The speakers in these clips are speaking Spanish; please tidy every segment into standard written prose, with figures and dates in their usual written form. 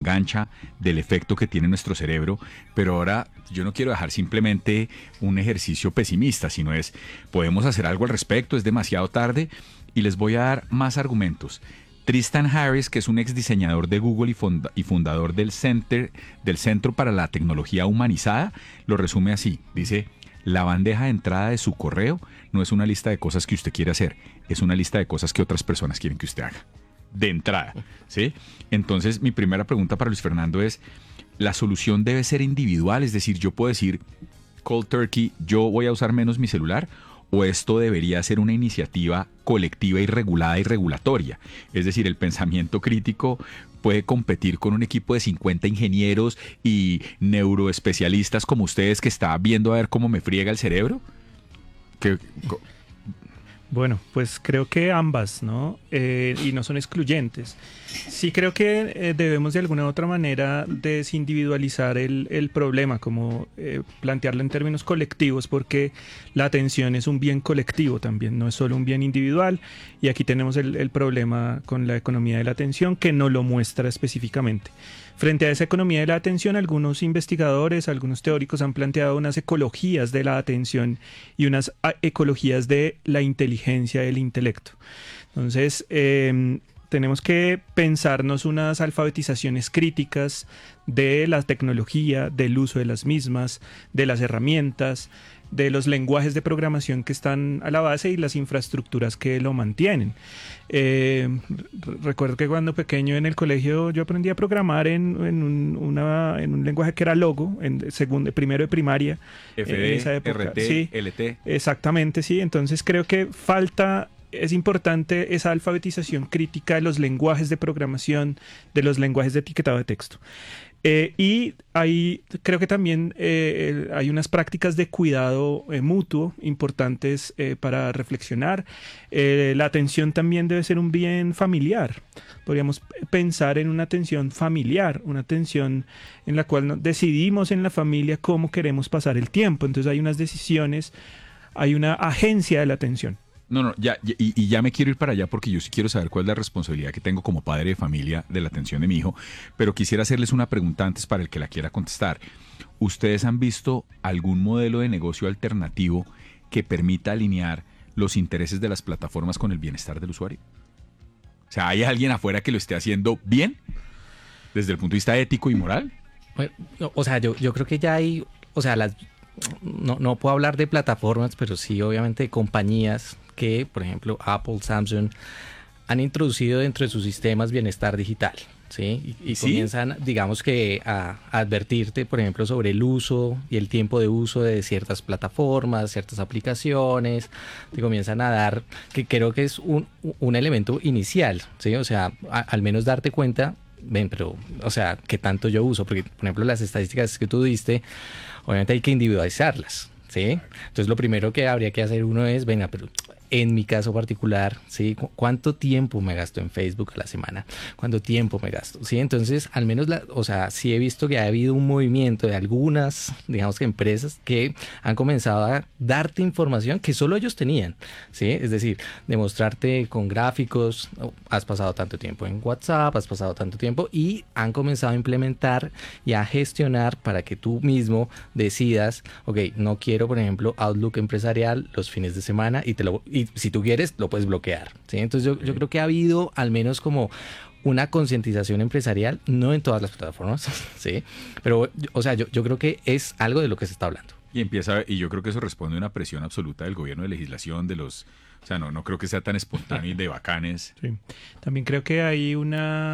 engancha del efecto que tiene nuestro cerebro, pero ahora yo no quiero dejar simplemente un ejercicio pesimista, sino podemos hacer algo al respecto, es demasiado tarde, y les voy a dar más argumentos. Tristan Harris, que es un ex diseñador de Google y fundador del Centro para la Tecnología Humanizada, lo resume así. Dice: la bandeja de entrada de su correo no es una lista de cosas que usted quiere hacer, es una lista de cosas que otras personas quieren que usted haga. De entrada, ¿sí? Entonces, mi primera pregunta para Luis Fernando es: ¿la solución debe ser individual? Es decir, yo puedo decir, cold turkey, yo voy a usar menos mi celular, ¿o esto debería ser una iniciativa colectiva y regulada y regulatoria? Es decir, el pensamiento crítico puede competir con un equipo de 50 ingenieros y neuroespecialistas como ustedes, que está viendo a ver cómo me friega el cerebro. Bueno, pues creo que ambas, ¿no? Y no son excluyentes. Sí creo que debemos de alguna u otra manera desindividualizar el problema, como plantearlo en términos colectivos, porque la atención es un bien colectivo también, no es solo un bien individual, y aquí tenemos el problema con la economía de la atención, que no lo muestra específicamente. Frente a esa economía de la atención, algunos investigadores, algunos teóricos han planteado unas ecologías de la atención y unas ecologías de la inteligencia del intelecto. Entonces, tenemos que pensarnos unas alfabetizaciones críticas de la tecnología, del uso de las mismas, de las herramientas, de los lenguajes de programación que están a la base y las infraestructuras que lo mantienen. Recuerdo que cuando pequeño en el colegio yo aprendí a programar en un lenguaje que era Logo, primero de primaria. FD, en esa época. RT, sí, LT. Exactamente, sí. Entonces creo que es importante esa alfabetización crítica de los lenguajes de programación, de los lenguajes de etiquetado de texto. Y ahí creo que también hay unas prácticas de cuidado mutuo importantes para reflexionar. La atención también debe ser un bien familiar. Podríamos pensar en una atención familiar, una atención en la cual decidimos en la familia cómo queremos pasar el tiempo. Entonces hay unas decisiones, hay una agencia de la atención. No, ya me quiero ir para allá, porque yo sí quiero saber cuál es la responsabilidad que tengo como padre de familia de la atención de mi hijo, pero quisiera hacerles una pregunta antes para el que la quiera contestar. ¿Ustedes han visto algún modelo de negocio alternativo que permita alinear los intereses de las plataformas con el bienestar del usuario? O sea, ¿hay alguien afuera que lo esté haciendo bien desde el punto de vista ético y moral? Bueno, o sea, yo creo que ya hay, o sea, no puedo hablar de plataformas, pero sí obviamente de compañías que, por ejemplo, Apple, Samsung, han introducido dentro de sus sistemas bienestar digital, ¿sí? Y ¿sí? Comienzan, digamos que, a advertirte, por ejemplo, sobre el uso y el tiempo de uso de ciertas plataformas, ciertas aplicaciones. Te comienzan a dar, que creo que es un elemento inicial, ¿sí? O sea, al menos darte cuenta, ven, pero, o sea, ¿qué tanto yo uso? Porque, por ejemplo, las estadísticas que tú diste, obviamente hay que individualizarlas, ¿sí? Entonces, lo primero que habría que hacer uno es, venga, pero en mi caso particular, ¿sí? ¿Cuánto tiempo me gasto en Facebook a la semana? ¿Cuánto tiempo me gasto? ¿Sí? Entonces, al menos, o sea, sí he visto que ha habido un movimiento de algunas, digamos que empresas, que han comenzado a darte información que solo ellos tenían, ¿sí? Es decir, demostrarte con gráficos, has pasado tanto tiempo en WhatsApp, has pasado tanto tiempo, y han comenzado a implementar y a gestionar para que tú mismo decidas, ok, no quiero, por ejemplo, Outlook empresarial los fines de semana, y si tú quieres, lo puedes bloquear, ¿sí? Entonces yo creo que ha habido al menos como una concientización empresarial, no en todas las plataformas, ¿sí? Pero, o sea, yo creo que es algo de lo que se está hablando. Y yo creo que eso responde a una presión absoluta del gobierno, de legislación, o sea, no creo que sea tan espontáneo y de bacanes. Sí. También creo que hay un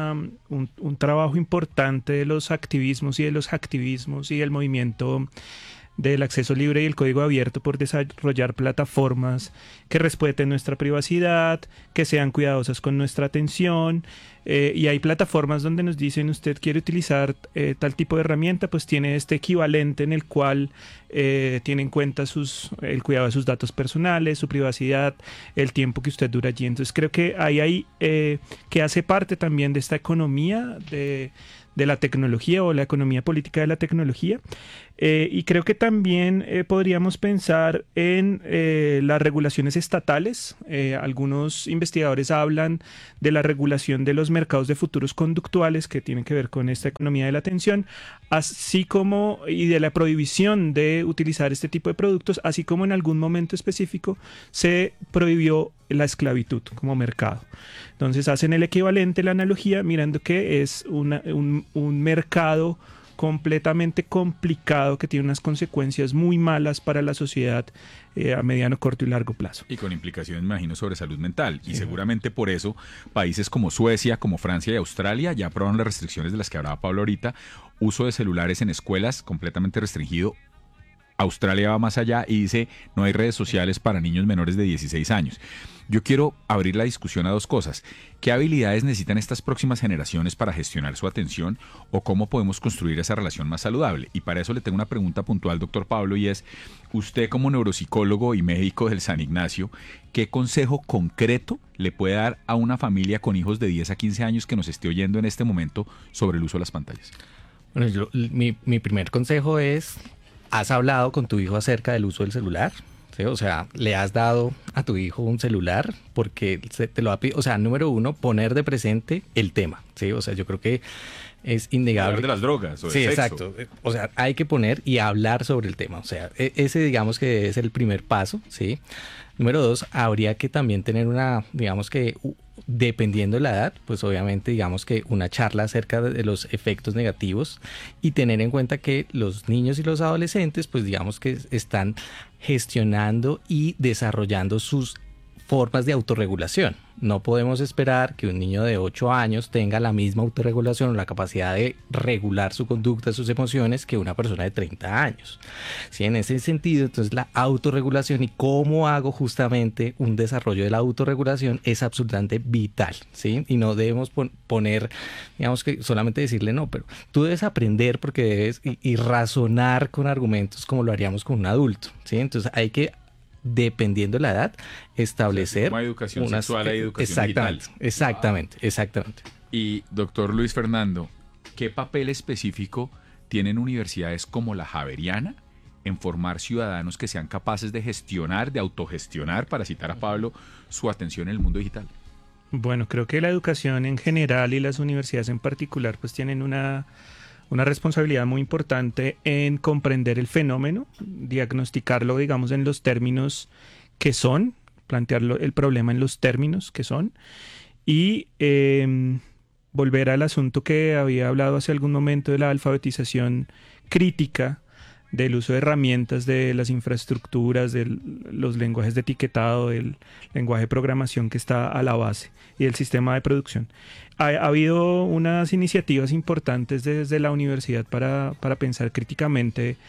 trabajo importante de los activismos y de los hacktivismos y del movimiento del acceso libre y el código abierto por desarrollar plataformas que respeten nuestra privacidad, que sean cuidadosas con nuestra atención, y hay plataformas donde nos dicen, usted quiere utilizar tal tipo de herramienta, pues tiene este equivalente en el cual tiene en cuenta el cuidado de sus datos personales, su privacidad, el tiempo que usted dura allí. Entonces creo que hay que hace parte también de esta economía de de la tecnología o la economía política de la tecnología. Y creo que también podríamos pensar en las regulaciones estatales. Algunos investigadores hablan de la regulación de los mercados de futuros conductuales que tienen que ver con esta economía de la atención, así como y de la prohibición de utilizar este tipo de productos, así como en algún momento específico se prohibió la esclavitud como mercado. Entonces hacen el equivalente, la analogía, mirando que es un mercado completamente complicado que tiene unas consecuencias muy malas para la sociedad a mediano, corto y largo plazo. Y con implicaciones, me imagino, sobre salud mental. Y seguramente por eso países como Suecia, como Francia y Australia ya aprobaron las restricciones de las que hablaba Pablo ahorita. Uso de celulares en escuelas completamente restringido. Australia va más allá y dice no hay redes sociales para niños menores de 16 años. Yo quiero abrir la discusión a dos cosas. ¿Qué habilidades necesitan estas próximas generaciones para gestionar su atención o cómo podemos construir esa relación más saludable? Y para eso le tengo una pregunta puntual, doctor Pablo, y es, usted como neuropsicólogo y médico del San Ignacio, ¿qué consejo concreto le puede dar a una familia con hijos de 10 a 15 años que nos esté oyendo en este momento sobre el uso de las pantallas? Bueno, mi primer consejo es, ¿has hablado con tu hijo acerca del uso del celular? ¿Sí? O sea, ¿le has dado a tu hijo un celular? Porque te lo ha pedido. O sea, número uno, poner de presente el tema. ¿Sí? O sea, yo creo que es innegable. Hablar de las drogas o sí, del sexo. Exacto. O sea, hay que poner y hablar sobre el tema. O sea, ese digamos que es el primer paso, ¿sí? Número dos, habría que también tener una, digamos que, dependiendo de la edad, pues obviamente digamos que una charla acerca de los efectos negativos y tener en cuenta que los niños y los adolescentes, pues digamos que están gestionando y desarrollando sus formas de autorregulación. No podemos esperar que un niño de 8 años tenga la misma autorregulación o la capacidad de regular su conducta, sus emociones, que una persona de 30 años. ¿Sí? En ese sentido, entonces la autorregulación y cómo hago justamente un desarrollo de la autorregulación es absolutamente vital, ¿sí? Y no debemos poner, digamos que solamente decirle no, pero tú debes aprender porque debes y razonar con argumentos como lo haríamos con un adulto, ¿sí? Entonces hay que, dependiendo de la edad, establecer como educación sexual y educación digital. Exactamente. Y doctor Luis Fernando, ¿qué papel específico tienen universidades como la Javeriana en formar ciudadanos que sean capaces de gestionar, de autogestionar, para citar a Pablo, su atención en el mundo digital? Bueno, creo que la educación en general y las universidades en particular pues tienen una responsabilidad muy importante en comprender el fenómeno, diagnosticarlo, digamos, en los términos que son, plantearlo el problema en los términos que son y volver al asunto que había hablado hace algún momento de la alfabetización crítica, del uso de herramientas, de las infraestructuras, de los lenguajes de etiquetado, del lenguaje de programación que está a la base y el sistema de producción. Ha habido unas iniciativas importantes desde la universidad para pensar críticamente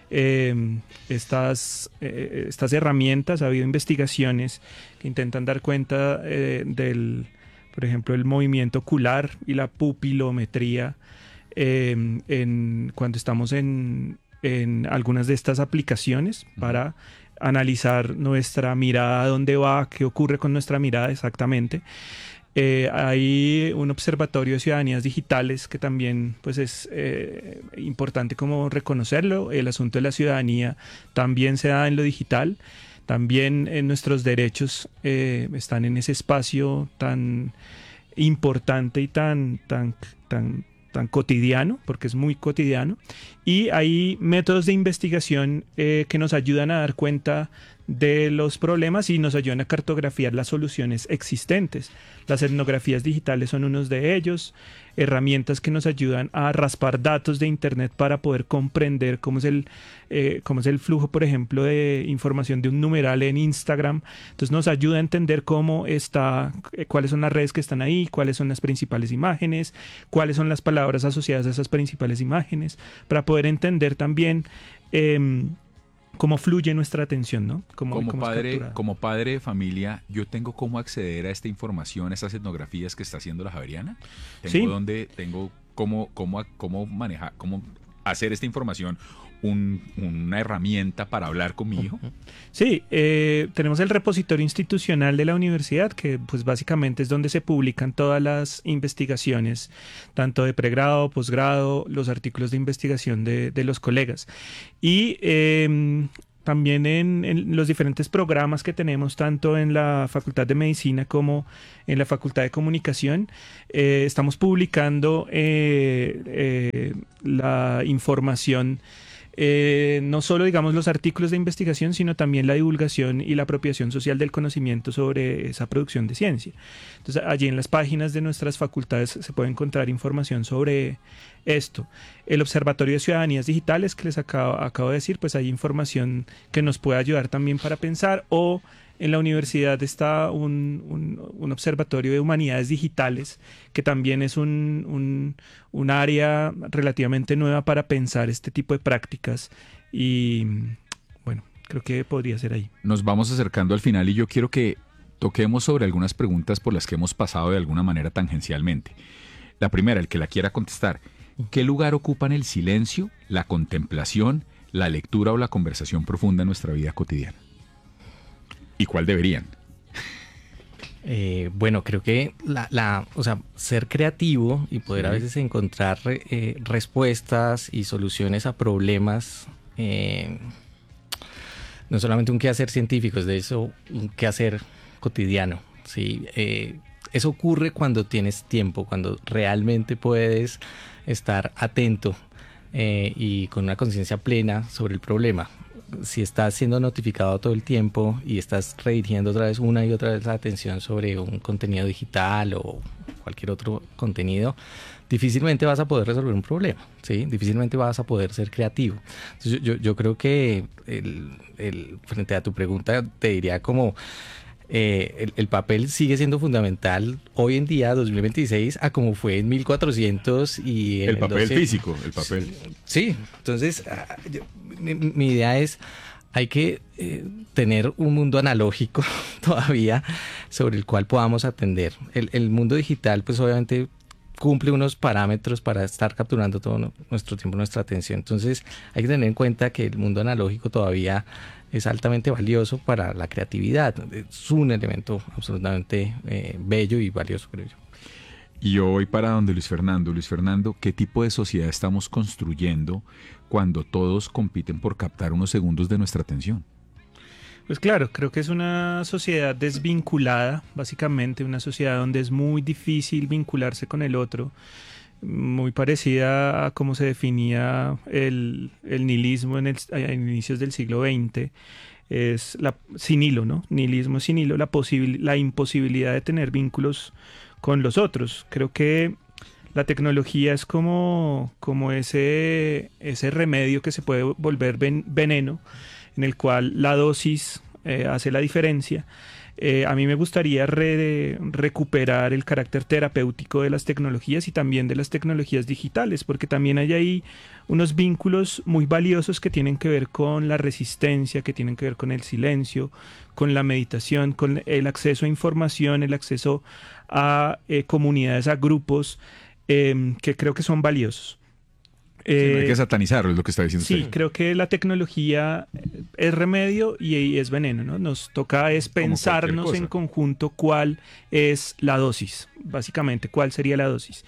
estas herramientas. Ha habido investigaciones que intentan dar cuenta por ejemplo, el movimiento ocular y la pupilometría cuando estamos en algunas de estas aplicaciones para analizar nuestra mirada, dónde va, qué ocurre con nuestra mirada exactamente. Hay un observatorio de ciudadanías digitales que también pues es importante como reconocerlo. El asunto de la ciudadanía también se da en lo digital. También nuestros derechos están en ese espacio tan importante y tan cotidiano, porque es muy cotidiano, y hay métodos de investigación que nos ayudan a dar cuenta de los problemas y nos ayudan a cartografiar las soluciones existentes. Las etnografías digitales son unos de ellos, herramientas que nos ayudan a raspar datos de Internet para poder comprender cómo es el flujo, por ejemplo, de información de un numeral en Instagram. Entonces nos ayuda a entender cuáles son las redes que están ahí, cuáles son las principales imágenes, cuáles son las palabras asociadas a esas principales imágenes, para poder entender también cómo fluye nuestra atención, ¿no? Como padre de familia, ¿yo tengo cómo acceder a esta información, a estas etnografías que está haciendo la Javeriana? ¿Tengo Sí. cómo manejar, cómo hacer esta información una herramienta para hablar con mi hijo? Sí, tenemos el repositorio institucional de la universidad, que pues básicamente es donde se publican todas las investigaciones, tanto de pregrado, posgrado, los artículos de investigación de los colegas. Y también en los diferentes programas que tenemos, tanto en la Facultad de Medicina como en la Facultad de Comunicación, estamos publicando la información, no solo, digamos, los artículos de investigación, sino también la divulgación y la apropiación social del conocimiento sobre esa producción de ciencia. Entonces, allí en las páginas de nuestras facultades se puede encontrar información sobre esto. El Observatorio de Ciudadanías Digitales, que les acabo de decir, pues hay información que nos puede ayudar también para pensar, o en la universidad está un observatorio de humanidades digitales, que también es un área relativamente nueva para pensar este tipo de prácticas. Y bueno, creo que podría ser ahí. Nos vamos acercando al final y yo quiero que toquemos sobre algunas preguntas por las que hemos pasado de alguna manera tangencialmente. La primera, el que la quiera contestar: ¿qué lugar ocupan el silencio, la contemplación, la lectura o la conversación profunda en nuestra vida cotidiana? ¿Y cuál deberían? Bueno, creo que o sea, ser creativo y poder a veces encontrar respuestas y soluciones a problemas, no solamente un quehacer científico, es de eso un quehacer cotidiano, ¿sí? Eso ocurre cuando tienes tiempo, cuando realmente puedes estar atento y con una conciencia plena sobre el problema. Si estás siendo notificado todo el tiempo y estás redirigiendo otra vez una y otra vez la atención sobre un contenido digital o cualquier otro contenido, difícilmente vas a poder resolver un problema, ¿sí? Difícilmente vas a poder ser creativo. Entonces, yo creo que frente a tu pregunta te diría como el papel sigue siendo fundamental hoy en día, 2026, a como fue en 1400 y en el papel 12. físico, el papel. Sí, entonces mi idea es, hay que tener un mundo analógico todavía sobre el cual podamos atender. El mundo digital, pues obviamente cumple unos parámetros para estar capturando todo nuestro tiempo, nuestra atención. Entonces hay que tener en cuenta que el mundo analógico todavía es altamente valioso para la creatividad. Es un elemento absolutamente bello y valioso, creo yo. Y yo voy para donde Luis Fernando. Luis Fernando, ¿qué tipo de sociedad estamos construyendo cuando todos compiten por captar unos segundos de nuestra atención? Pues claro, creo que es una sociedad desvinculada, básicamente una sociedad donde es muy difícil vincularse con el otro, muy parecida a cómo se definía el nihilismo a inicios del siglo XX. Es sin hilo, ¿no? Nihilismo sin hilo, la imposibilidad de tener vínculos con los otros. Creo que la tecnología es como ese remedio que se puede volver veneno, en el cual la dosis hace la diferencia. A mí me gustaría recuperar el carácter terapéutico de las tecnologías y también de las tecnologías digitales, porque también hay ahí unos vínculos muy valiosos que tienen que ver con la resistencia, que tienen que ver con el silencio, con la meditación, con el acceso a información, el acceso a comunidades, a grupos que creo que son valiosos. Sí, no hay que satanizarlo, es lo que está diciendo sí, usted. creo que la tecnología es remedio y es veneno, ¿no? Nos toca es pensarnos en conjunto cuál es la dosis, básicamente, cuál sería la dosis.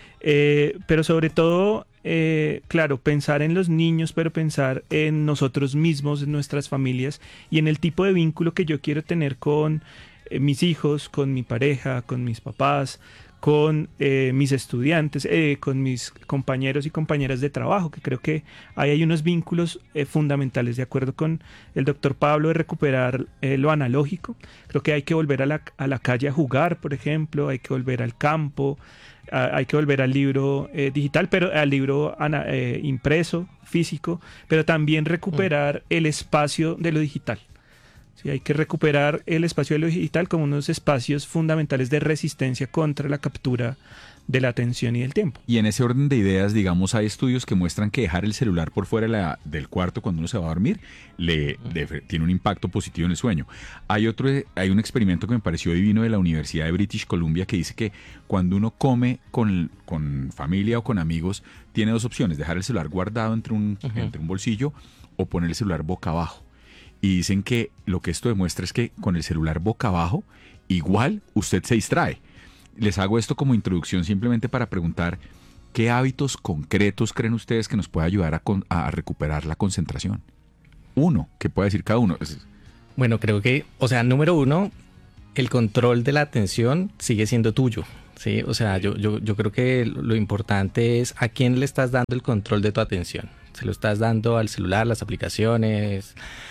Pero sobre todo, claro, pensar en los niños, pero pensar en nosotros mismos, en nuestras familias y en el tipo de vínculo que yo quiero tener con mis hijos, con mi pareja, con mis papás, con mis estudiantes, con mis compañeros y compañeras de trabajo, que creo que hay unos vínculos fundamentales. De acuerdo con el doctor Pablo, de recuperar lo analógico. Creo que hay que volver a la calle a jugar, por ejemplo, hay que volver al campo, hay que volver al libro digital, pero al libro impreso, físico, pero también recuperar el espacio de lo digital. Sí, hay que recuperar el espacio de lo digital como unos espacios fundamentales de resistencia contra la captura de la atención y del tiempo. Y en ese orden de ideas, digamos, hay estudios que muestran que dejar el celular por fuera del cuarto cuando uno se va a dormir tiene un impacto positivo en el sueño. Hay un experimento que me pareció divino de la Universidad de British Columbia que dice que cuando uno come con familia o con amigos, tiene dos opciones: dejar el celular guardado entre un bolsillo o poner el celular boca abajo. Y dicen que lo que esto demuestra es que con el celular boca abajo, igual usted se distrae. Les hago esto como introducción simplemente para preguntar qué hábitos concretos creen ustedes que nos puede ayudar a recuperar la concentración. Uno, ¿qué puede decir cada uno? Bueno, creo que, o sea, número uno, el control de la atención sigue siendo tuyo, ¿sí? O sea, yo creo que lo importante es a quién le estás dando el control de tu atención. Se lo estás dando al celular, las aplicaciones,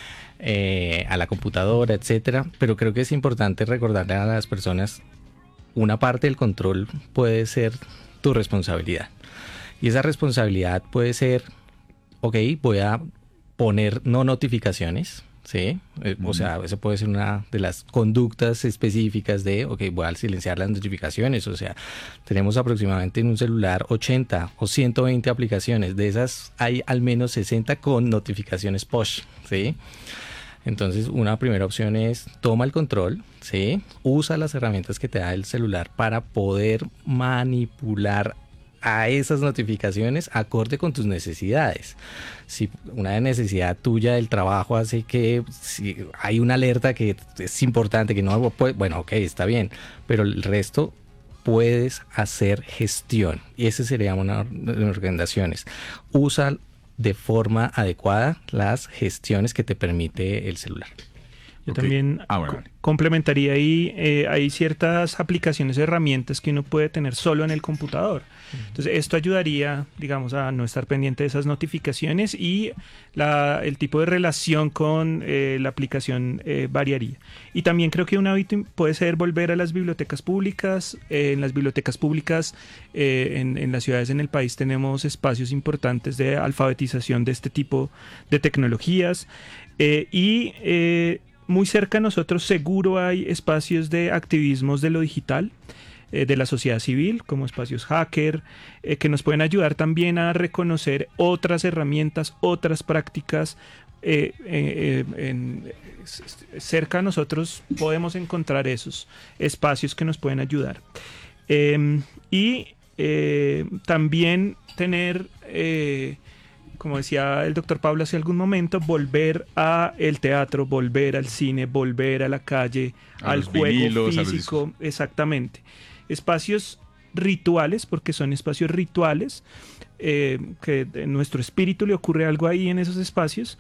a la computadora, etcétera. Pero creo que es importante recordarle a las personas: una parte del control puede ser tu responsabilidad. Y esa responsabilidad puede ser, ok, voy a poner no notificaciones, ¿sí? O sea, eso puede ser una de las conductas específicas de, ok, voy a silenciar las notificaciones. O sea, tenemos aproximadamente en un celular 80 o 120 aplicaciones. De esas hay al menos 60 con notificaciones push, ¿sí? Entonces, una primera opción es toma el control, ¿sí? Usa las herramientas que te da el celular para poder manipular a esas notificaciones acorde con tus necesidades. Si una necesidad tuya del trabajo hace que si hay una alerta que es importante, que no puede, bueno, ok, está bien, pero el resto puedes hacer gestión. Y esa sería una de las recomendaciones. Usa de forma adecuada las gestiones que te permite el celular. Yo también complementaría ahí, hay ciertas aplicaciones, herramientas que uno puede tener solo en el computador. Entonces esto ayudaría, digamos, a no estar pendiente de esas notificaciones, y el tipo de relación con la aplicación variaría. Y también creo que un hábito puede ser volver a las bibliotecas públicas. En las bibliotecas públicas en las ciudades en el país tenemos espacios importantes de alfabetización de este tipo de tecnologías, muy cerca de nosotros seguro hay espacios de activismos de lo digital, de la sociedad civil, como espacios hacker, que nos pueden ayudar también a reconocer otras herramientas, otras prácticas. Cerca de nosotros podemos encontrar esos espacios que nos pueden ayudar. También tener... como decía el doctor Pablo hace algún momento, volver al teatro, volver al cine, volver a la calle, al juego vinilos, físico, exactamente. Espacios rituales, porque son espacios rituales, que en nuestro espíritu le ocurre algo ahí en esos espacios,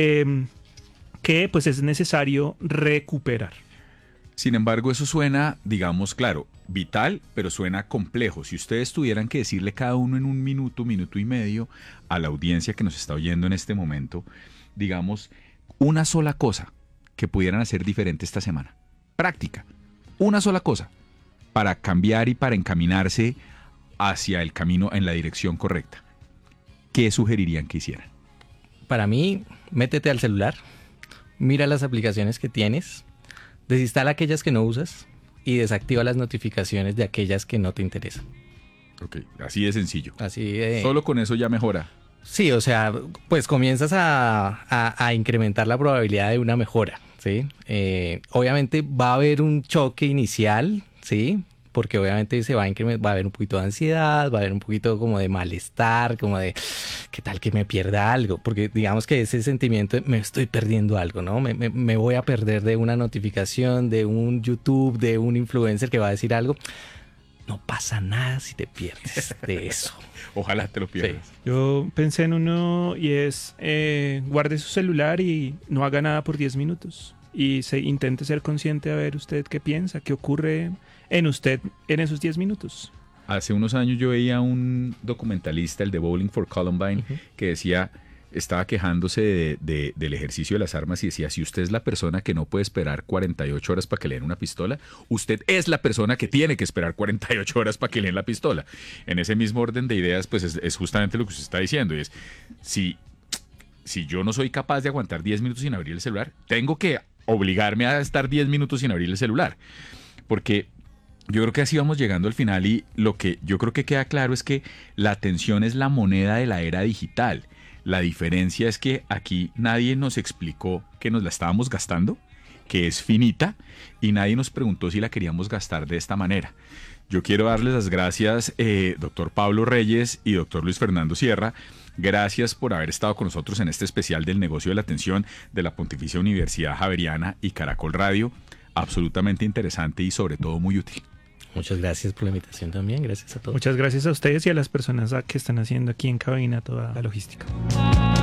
que pues es necesario recuperar. Sin embargo, eso suena, digamos, claro, vital, pero suena complejo. Si ustedes tuvieran que decirle cada uno en un minuto, minuto y medio a la audiencia que nos está oyendo en este momento, digamos, una sola cosa que pudieran hacer diferente esta semana. Práctica. Una sola cosa para cambiar y para encaminarse hacia el camino en la dirección correcta. ¿Qué sugerirían que hicieran? Para mí, métete al celular, mira las aplicaciones que tienes, desinstala aquellas que no usas y desactiva las notificaciones de aquellas que no te interesan. Ok, así de sencillo. Así de... Solo con eso ya mejora. Sí, o sea, pues comienzas a incrementar la probabilidad de una mejora, ¿sí? Obviamente va a haber un choque inicial, ¿sí? Porque obviamente va a haber un poquito de ansiedad, va a haber un poquito como de malestar, como de ¿qué tal que me pierda algo? Porque digamos que ese sentimiento de me estoy perdiendo algo, ¿no? Me voy a perder de una notificación, de un YouTube, de un influencer que va a decir algo. No pasa nada si te pierdes de eso. Ojalá te lo pierdas. Sí. Yo pensé en uno y es guarde su celular y no haga nada por 10 minutos. Y intente ser consciente a ver usted qué piensa, qué ocurre en usted en esos 10 minutos. Hace unos años yo veía un documentalista, el de Bowling for Columbine, que decía, estaba quejándose del ejercicio de las armas y decía, si usted es la persona que no puede esperar 48 horas para que le den una pistola, usted es la persona que tiene que esperar 48 horas para que le den la pistola. En ese mismo orden de ideas, pues es justamente lo que usted está diciendo, y es, si yo no soy capaz de aguantar 10 minutos sin abrir el celular, tengo que obligarme a estar 10 minutos sin abrir el celular, porque yo creo que así vamos llegando al final y lo que yo creo que queda claro es que la atención es la moneda de la era digital. La diferencia es que aquí nadie nos explicó que nos la estábamos gastando, que es finita, y nadie nos preguntó si la queríamos gastar de esta manera. Yo quiero darles las gracias, doctor Pablo Reyes y doctor Luis Fernando Sierra. Gracias por haber estado con nosotros en este especial del negocio de la atención de la Pontificia Universidad Javeriana y Caracol Radio. Absolutamente interesante y sobre todo muy útil. Muchas gracias por la invitación también. Gracias a todos. Muchas gracias a ustedes y a las personas que están haciendo aquí en cabina toda la logística.